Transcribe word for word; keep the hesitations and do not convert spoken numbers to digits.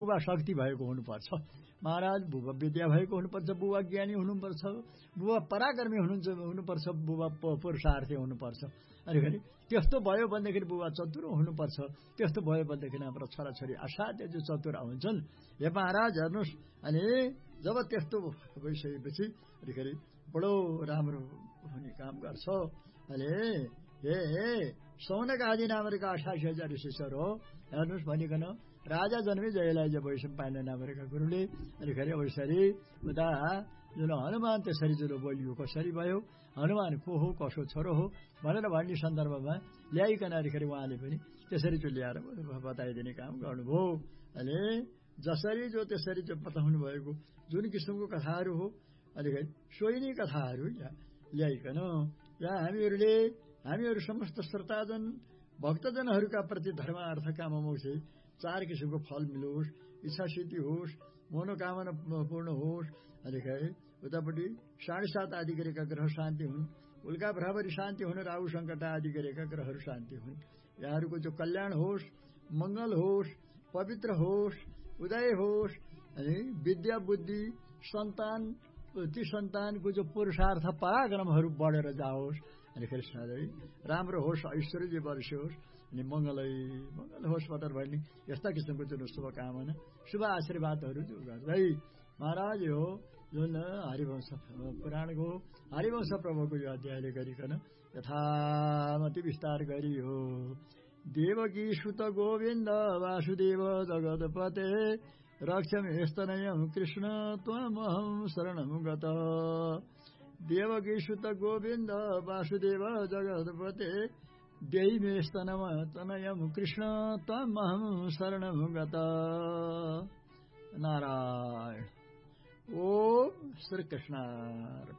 बुबा शक्ति भएको हुनुपर्छ, महाराज बुबा विद्या भएको हुनुपर्छ, बुबा ज्ञानी हुनुपर्छ, बुबा पराक्रमी हुनुहुन्छ हुनुपर्छ, बुबा पुरुषार्थी हुनुपर्छ। अनि त्यस्तो भयो भनेदेखि बुबा चतुर हुनुपर्छ। त्यस्तो भयो भनेदेखि हाम्रो छोराछोरी असाध्य जो चतुर हुन्छन्। हे महाराज हेर्नुहोस्, अनि जब त्यस्तो भइसकेपछि अनिखेरि बडो राम्रो हुने काम गर्छ। अनि हे हे सौनक आदि नामका अठासी हजार शिष्यहरू हो, हेर्नुहोस् भनिकन राजा जन्मे जयलाई जब वैषम पाएन नामका गुरुले अनिखेरि अवसरी उता जुन हनुमान त्यसरी जुन बोलियो कसरी भयो, हनुमान को हो कसो छोरो हो भनेर भन्ने सन्दर्भमा ल्याइकन अनिखेरि उहाँले पनि त्यसरी जो ल्याएर बताइदिने काम गर्नुभयो। अनि जसरी जो त्यसरी जो बताउनु भएको जुन किसिमको कथाहरू हो अनिखेरि सोही नै कथाहरू ल्याइकन यहाँ हामीहरूले हामीहरू समस्त श्रोताजन भक्तजनहरूका प्रति धर्म अर्थ काम मोक्ष चार किसिमको फल मिलोस्, इच्छा सिद्धि होस्, मनोकामना पूर्ण होस्। अनिखेरि उतापट्टि साढे सात आदि गरेका ग्रह शान्ति हुन्, उल्का बराबरी शान्ति हुन्, राहु सङ्कट आदि गरेका ग्रहहरू शान्ति हुन्। यहाँहरूको जो कल्याण होस्, मङ्गल होस्, पवित्र होस्, उदय होस्, अनि विद्या बुद्धि सन्तान ती सन्तानको जो पुरुषार्थ पराक्रमहरू बढेर जाओस्। अनि फेरि सधैँ राम्रो होस्, ऐश्वर्य वर्षोस्, अनि मङ्गलै मङ्गल होस् भनेर भन्ने यस्ता किसिमको जुन शुभकामना शुभ आशीर्वादहरू जो गर्दै महाराज हो जुन हरिवंश पुराणको हरिवंश प्रभुको यो अध्यायले गरिकन यथामति विस्तार गरियो। देवकी सुत गोविन्द वासुदेव जगतपते रक्षमेस्तनयं कृष्ण त्वमहं शरणं गत। देवकी सुत गोविन्द वासुदेव जगतपते देहि मे स्तनम तनयं कृष्ण त्वमहं शरणं गत। नारायण। ओम श्री कृष्ण।